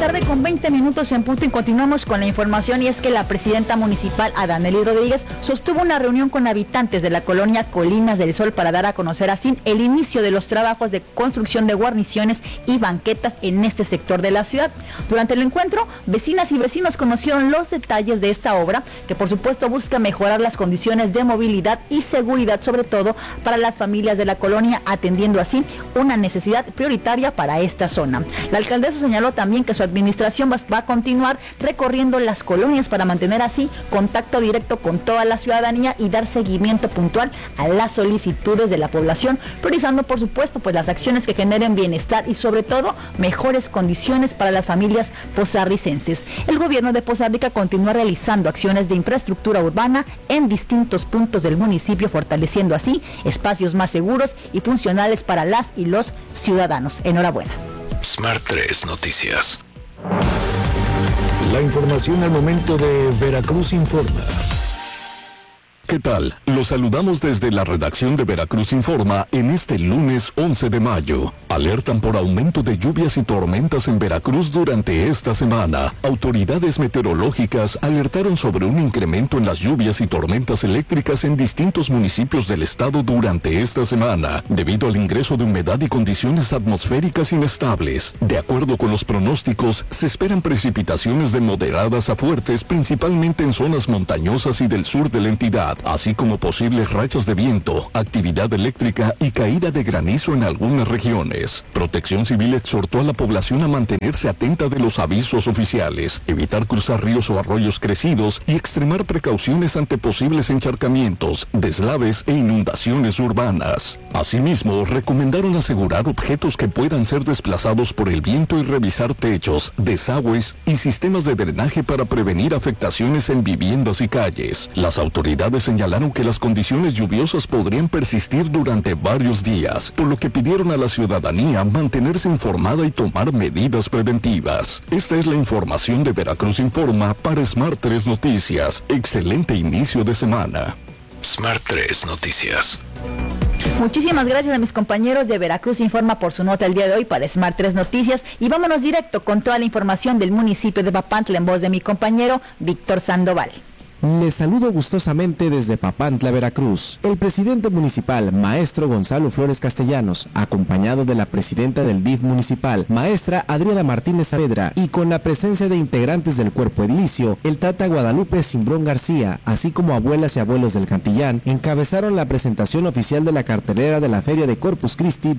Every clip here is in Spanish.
tarde con 20 minutos en punto y continuamos con la información, y es que la presidenta municipal Adanely Rodríguez sostuvo una reunión con habitantes de la colonia Colinas del Sol para dar a conocer así el inicio de los trabajos de construcción de guarniciones y banquetas en este sector de la ciudad. Durante el encuentro, vecinas y vecinos conocieron los detalles de esta obra, que por supuesto busca mejorar las condiciones de movilidad y seguridad, sobre todo para las familias de la colonia, atendiendo así una necesidad prioritaria para esta zona. La alcaldesa señaló también que su administración va a continuar recorriendo las colonias para mantener así contacto directo con toda la ciudadanía y dar seguimiento puntual a las solicitudes de la población, priorizando por supuesto pues las acciones que generen bienestar y sobre todo mejores condiciones para las familias posarricenses. El gobierno de Poza Rica continúa realizando acciones de infraestructura urbana en distintos puntos del municipio, fortaleciendo así espacios más seguros y funcionales para las y los ciudadanos. Enhorabuena. Smart 3 Noticias. La información al momento de Veracruz Informa. ¿Qué tal? Los saludamos desde la redacción de Veracruz Informa en este lunes 11 de mayo. Alertan por aumento de lluvias y tormentas en Veracruz durante esta semana. Autoridades meteorológicas alertaron sobre un incremento en las lluvias y tormentas eléctricas en distintos municipios del estado durante esta semana, debido al ingreso de humedad y condiciones atmosféricas inestables. De acuerdo con los pronósticos, se esperan precipitaciones de moderadas a fuertes, principalmente en zonas montañosas y del sur de la entidad, así como posibles rachas de viento, actividad eléctrica y caída de granizo en algunas regiones. Protección Civil exhortó a la población a mantenerse atenta de los avisos oficiales, evitar cruzar ríos o arroyos crecidos y extremar precauciones ante posibles encharcamientos, deslaves e inundaciones urbanas. Asimismo, recomendaron asegurar objetos que puedan ser desplazados por el viento y revisar techos, desagües y sistemas de drenaje para prevenir afectaciones en viviendas y calles. Las autoridades señalaron que las condiciones lluviosas podrían persistir durante varios días, por lo que pidieron a la ciudadanía mantenerse informada y tomar medidas preventivas. Esta es la información de Veracruz Informa para Smart 3 Noticias. Excelente inicio de semana. Smart 3 Noticias. Muchísimas gracias a mis compañeros de Veracruz Informa por su nota el día de hoy para Smart 3 Noticias, y vámonos directo con toda la información del municipio de Papantla en voz de mi compañero Víctor Sandoval. Les saludo gustosamente desde Papantla, Veracruz. El presidente municipal, maestro Gonzalo Flores Castellanos, acompañado de la presidenta del DIF municipal, maestra Adriana Martínez Saavedra, y con la presencia de integrantes del cuerpo edilicio, el Tata Guadalupe Cimbrón García, así como abuelas y abuelos del Cantillán, encabezaron la presentación oficial de la cartelera de la Feria de Corpus Christi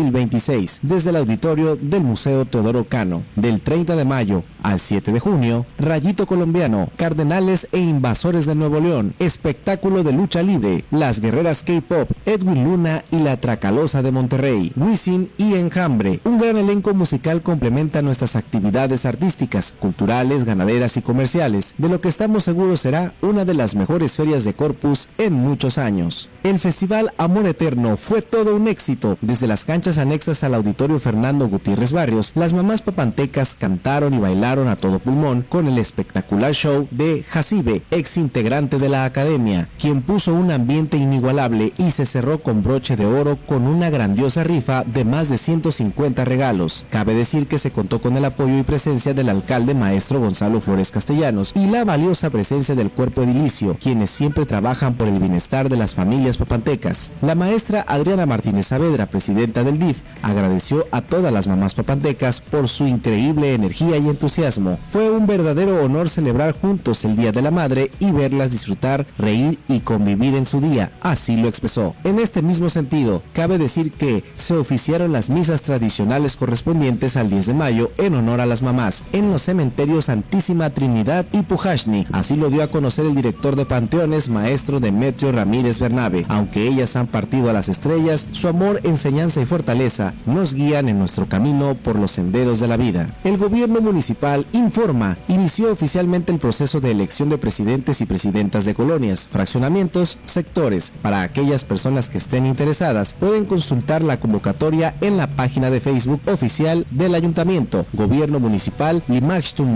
2026, desde el auditorio del Museo Teodoro Cano. Del 30 de mayo al 7 de junio, Rayito Colombiano, Cardenales e Invasores de Nuevo León, espectáculo de lucha libre, las guerreras K-pop, Edwin Luna y la Tracalosa de Monterrey, Wisin y Enjambre. Un gran elenco musical complementa nuestras actividades artísticas, culturales, ganaderas y comerciales, de lo que estamos seguros será una de las mejores ferias de Corpus en muchos años. El Festival Amor Eterno fue todo un éxito. Desde las canchas anexas al Auditorio Fernando Gutiérrez Barrios, las mamás papantecas cantaron y bailaron a todo pulmón con el espectacular show de Jacibe, ex integrante de la academia, quien puso un ambiente inigualable y se cerró con broche de oro con una grandiosa rifa de más de 150 regalos. Cabe decir que se contó con el apoyo y presencia del alcalde maestro Gonzalo Flores Castellanos y la valiosa presencia del cuerpo edilicio, quienes siempre trabajan por el bienestar de las familias papantecas. La maestra Adriana Martínez Saavedra, presidenta del DIF, agradeció a todas las mamás papantecas por su increíble energía y entusiasmo. Fue un verdadero honor celebrar juntos el Día de la Madre y verlas disfrutar, reír y convivir en su día, así lo expresó. En este mismo sentido, cabe decir que se oficiaron las misas tradicionales correspondientes al 10 de mayo en honor a las mamás en los cementerios Santísima Trinidad y Pujashni. Así lo dio a conocer el director de Panteones, maestro Demetrio Ramírez Bernabe. Aunque ellas han partido a las estrellas, su amor, enseñanza y fortaleza nos guían en nuestro camino por los senderos de la vida. El gobierno municipal informa, inició oficialmente el proceso de elección de presidentes y presidentas de colonias, fraccionamientos, sectores. Para aquellas personas que estén interesadas, pueden consultar la convocatoria en la página de Facebook oficial del Ayuntamiento, Gobierno Municipal Limaxtum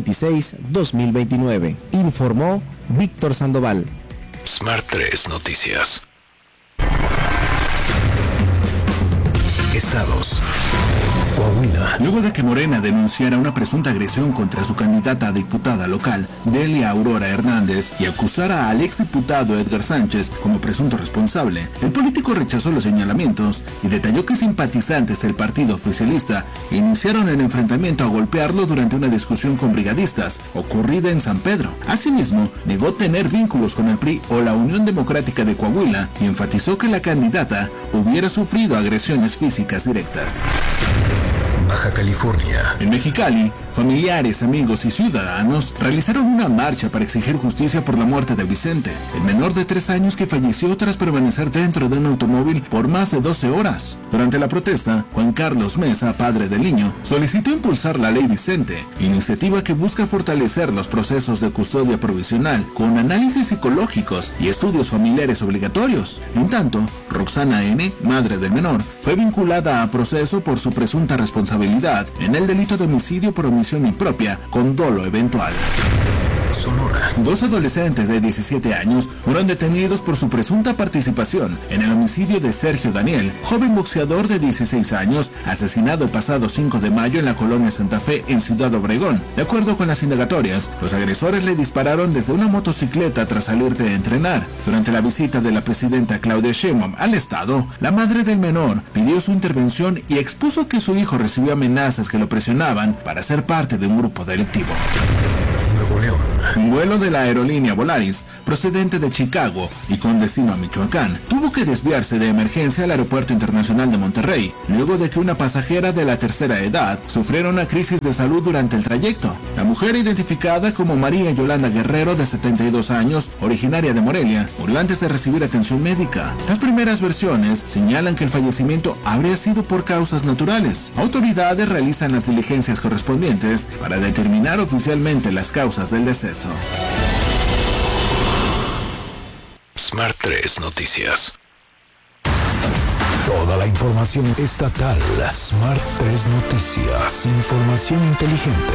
2026-2029. Informó Víctor Sandoval. Smart 3 Noticias. Estados. Coahuila. Luego de que Morena denunciara una presunta agresión contra su candidata a diputada local, Delia Aurora Hernández, y acusara al exdiputado Edgar Sánchez como presunto responsable, el político rechazó los señalamientos y detalló que simpatizantes del partido oficialista iniciaron el enfrentamiento a golpearlo durante una discusión con brigadistas ocurrida en San Pedro. Asimismo, negó tener vínculos con el PRI o la Unión Democrática de Coahuila y enfatizó que la candidata hubiera sufrido agresiones físicas directas. Baja California. En Mexicali, familiares, amigos y ciudadanos realizaron una marcha para exigir justicia por la muerte de Vicente, el menor de 3 años que falleció tras permanecer dentro de un automóvil por más de 12 horas. Durante la protesta, Juan Carlos Mesa, padre del niño, solicitó impulsar la Ley Vicente, iniciativa que busca fortalecer los procesos de custodia provisional con análisis psicológicos y estudios familiares obligatorios. En tanto, Roxana N., madre del menor, fue vinculada a proceso por su presunta responsabilidad en el delito de homicidio por omisión impropia con dolo eventual. Sonora. 2 adolescentes de 17 años fueron detenidos por su presunta participación en el homicidio de Sergio Daniel, joven boxeador de 16 años, asesinado el pasado 5 de mayo en la colonia Santa Fe en Ciudad Obregón. De acuerdo con las indagatorias, los agresores le dispararon desde una motocicleta tras salir de entrenar. Durante la visita de la presidenta Claudia Sheinbaum al estado, la madre del menor pidió su intervención y expuso que su hijo recibió amenazas que lo presionaban para ser parte de un grupo delictivo. Nuevo León. Un vuelo de la aerolínea Volaris, procedente de Chicago y con destino a Michoacán, tuvo que desviarse de emergencia al Aeropuerto Internacional de Monterrey, luego de que una pasajera de la tercera edad sufriera una crisis de salud durante el trayecto. La mujer, identificada como María Yolanda Guerrero, de 72 años, originaria de Morelia, murió antes de recibir atención médica. Las primeras versiones señalan que el fallecimiento habría sido por causas naturales. Autoridades realizan las diligencias correspondientes para determinar oficialmente las causas del deceso. Smart 3 Noticias. Toda la información estatal. Smart 3 Noticias. Información inteligente.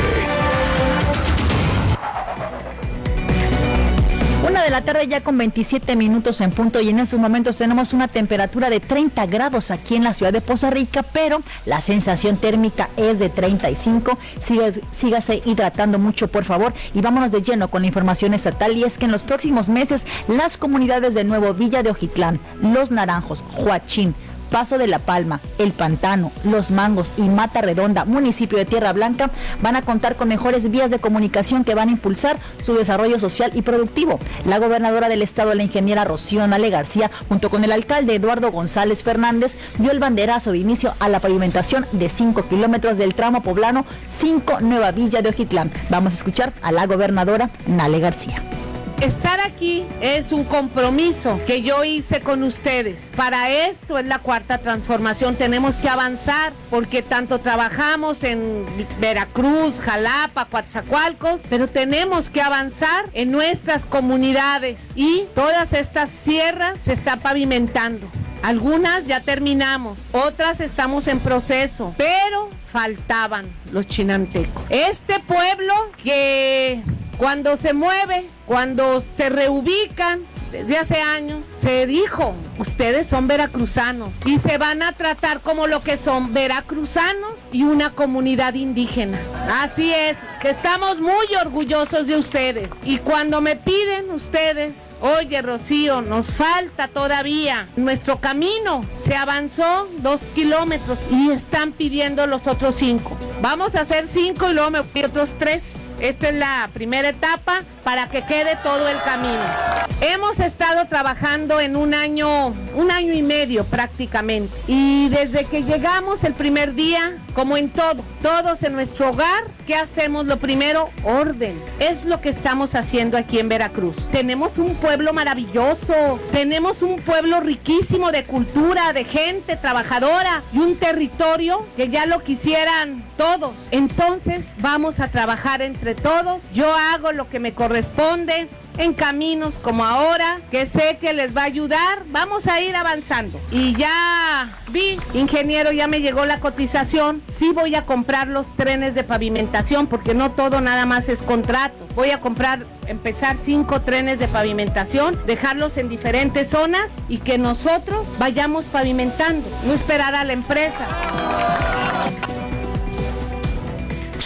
1:00 ya con 27 minutos en punto, y en estos momentos tenemos una temperatura de 30 grados aquí en la ciudad de Poza Rica, pero la sensación térmica es de 35. Sígase hidratando mucho, por favor, y vámonos de lleno con la información estatal. Y es que en los próximos meses las comunidades de Nuevo Villa de Ojitlán, Los Naranjos, Joachín, Paso de la Palma, El Pantano, Los Mangos y Mata Redonda, municipio de Tierra Blanca, van a contar con mejores vías de comunicación que van a impulsar su desarrollo social y productivo. La gobernadora del estado, la ingeniera Rocío Nale García, junto con el alcalde Eduardo González Fernández, dio el banderazo de inicio a la pavimentación de 5 kilómetros del tramo poblano 5 Nueva Villa de Ojitlán. Vamos a escuchar a la gobernadora Nale García. Estar aquí es un compromiso que yo hice con ustedes. Para esto es la cuarta transformación. Tenemos que avanzar porque tanto trabajamos en Veracruz, Jalapa, Coatzacoalcos, pero tenemos que avanzar en nuestras comunidades, y todas estas sierras se están pavimentando. Algunas ya terminamos, otras estamos en proceso, pero faltaban los chinantecos. Este pueblo que cuando se mueve, cuando se reubican, desde hace años se dijo, ustedes son veracruzanos y se van a tratar como lo que son, veracruzanos y una comunidad indígena. Así es, que estamos muy orgullosos de ustedes. Y cuando me piden ustedes, oye Rocío, nos falta todavía, nuestro camino se avanzó 2 kilómetros y están pidiendo los otros 5. Vamos a hacer 5 y luego me piden otros 3. Esta es la primera etapa para que quede todo el camino. Hemos estado trabajando en un año y medio prácticamente. Y desde que llegamos el primer día, como en todos en nuestro hogar, ¿qué hacemos? Lo primero, orden. Es lo que estamos haciendo aquí en Veracruz. Tenemos un pueblo maravilloso, tenemos un pueblo riquísimo de cultura, de gente trabajadora y un territorio que ya lo quisieran todos. Entonces vamos a trabajar entre todos. Yo hago lo que me corresponde en caminos como ahora, que sé que les va a ayudar. Vamos a ir avanzando. Y ya vi, ingeniero, ya me llegó la cotización. Sí voy a comprar los trenes de pavimentación, porque no todo nada más es contrato. Voy a empezar 5 trenes de pavimentación, dejarlos en diferentes zonas y que nosotros vayamos pavimentando, no esperar a la empresa.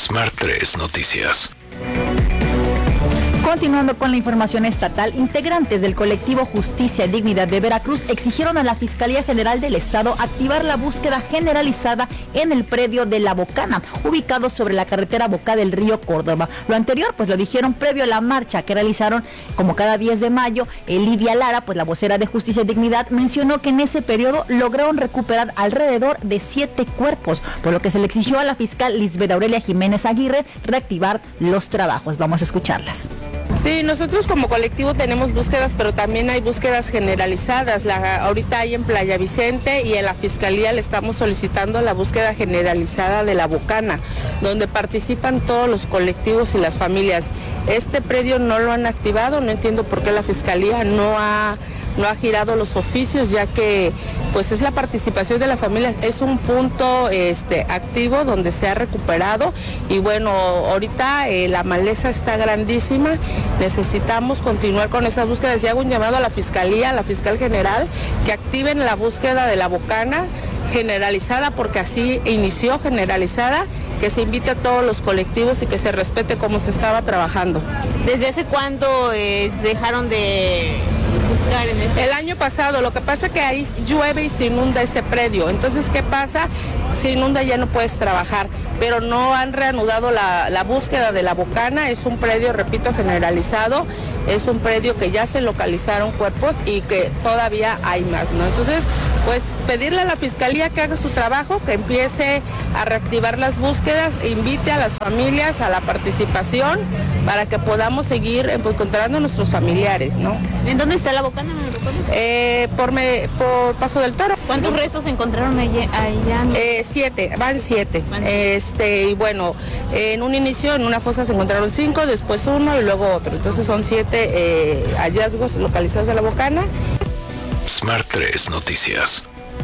Smart 3 Noticias. Continuando con la información estatal, integrantes del colectivo Justicia y Dignidad de Veracruz exigieron a la Fiscalía General del Estado activar la búsqueda generalizada en el predio de La Bocana, ubicado sobre la carretera Boca del Río Córdoba. Lo anterior, pues lo dijeron previo a la marcha que realizaron como cada 10 de mayo. Lidia Lara, pues la vocera de Justicia y Dignidad, mencionó que en ese periodo lograron recuperar alrededor de 7 cuerpos, por lo que se le exigió a la fiscal Lisbeth Aurelia Jiménez Aguirre reactivar los trabajos. Vamos a escucharlas. Sí, nosotros como colectivo tenemos búsquedas, pero también hay búsquedas generalizadas. Ahorita hay en Playa Vicente y en la Fiscalía le estamos solicitando la búsqueda generalizada de La Bocana, donde participan todos los colectivos y las familias. Este predio no lo han activado, no entiendo por qué la Fiscalía no ha girado los oficios, ya que pues es la participación de la familia, es un punto activo donde se ha recuperado y bueno, ahorita la maleza está grandísima, necesitamos continuar con esas búsquedas y hago un llamado a la Fiscalía, a la Fiscal General, que activen la búsqueda de La Bocana generalizada, porque así inició generalizada, que se invite a todos los colectivos y que se respete cómo se estaba trabajando. ¿Desde hace cuándo dejaron de buscar en ese? El año pasado, lo que pasa es que ahí llueve y se inunda ese predio, entonces ¿qué pasa? Se inunda y ya no puedes trabajar, pero no han reanudado la búsqueda de La Bocana. Es un predio, repito, generalizado, es un predio que ya se localizaron cuerpos y que todavía hay más, ¿no? Entonces, pues pedirle a la Fiscalía que haga su trabajo, que empiece a reactivar las búsquedas, invite a las familias a la participación para que podamos seguir encontrando a nuestros familiares, ¿no? ¿En dónde está La Bocana? Por Paso del Toro. ¿Cuántos restos se encontraron allá? 7, van 7. Y bueno, en un inicio en una fosa se encontraron 5, después 1 y luego otro. Entonces son 7 hallazgos localizados de La Bocana. Smart 3 Noticias.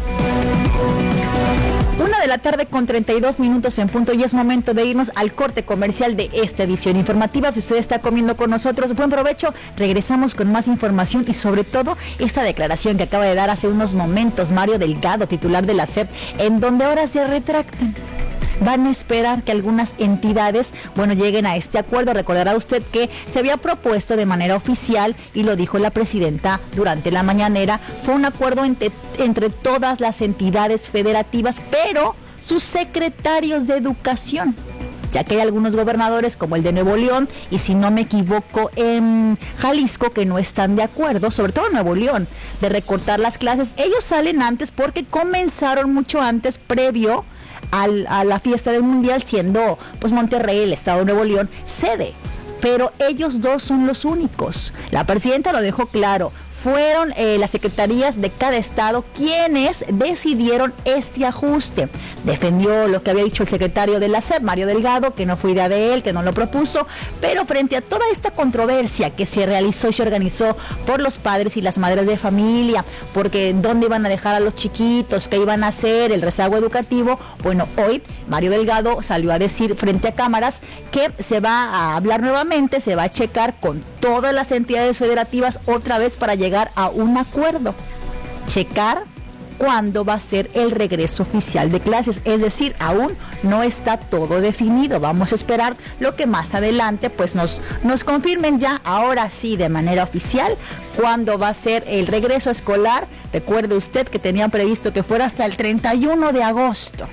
1:32 p.m. en punto y es momento de irnos al corte comercial de esta edición informativa. Si usted está comiendo con nosotros, buen provecho. Regresamos con más información y sobre todo esta declaración que acaba de dar hace unos momentos Mario Delgado, titular de la SEP, en donde ahora se retractan. Van a esperar que algunas entidades, lleguen a este acuerdo. Recordará usted que se había propuesto de manera oficial, y lo dijo la presidenta durante la mañanera, fue un acuerdo entre todas las entidades federativas, pero sus secretarios de educación, ya que hay algunos gobernadores como el de Nuevo León y, si no me equivoco, en Jalisco, que no están de acuerdo, sobre todo en Nuevo León, de recortar las clases. Ellos salen antes porque comenzaron mucho antes, previo a la fiesta del Mundial, siendo pues Monterrey, el estado de Nuevo León, sede. Pero ellos dos son los únicos. La presidenta lo dejó claro. Fueron las secretarías de cada estado quienes decidieron este ajuste. Defendió lo que había dicho el secretario de la SEP, Mario Delgado, que no fue idea de él, que no lo propuso, pero frente a toda esta controversia que se realizó y se organizó por los padres y las madres de familia, porque dónde iban a dejar a los chiquitos, qué iban a hacer, el rezago educativo, hoy Mario Delgado salió a decir frente a cámaras que se va a hablar nuevamente, se va a checar con todas las entidades federativas otra vez para llegar a un acuerdo, checar cuándo va a ser el regreso oficial de clases. Es decir, aún no está todo definido. Vamos a esperar lo que más adelante pues nos confirmen ya, ahora sí, de manera oficial, cuándo va a ser el regreso escolar. Recuerde usted que tenían previsto que fuera hasta el 31 de agosto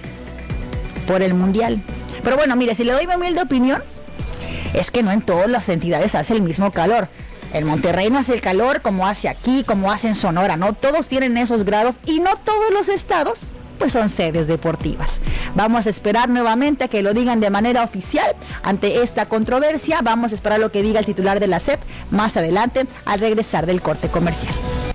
por el Mundial. Pero mire, si le doy mi humilde opinión, es que no en todas las entidades hace el mismo calor. En Monterrey no hace el calor como hace aquí, como hace en Sonora, no todos tienen esos grados y no todos los estados pues son sedes deportivas. Vamos a esperar nuevamente a que lo digan de manera oficial ante esta controversia. Vamos a esperar lo que diga el titular de la SEP más adelante al regresar del corte comercial.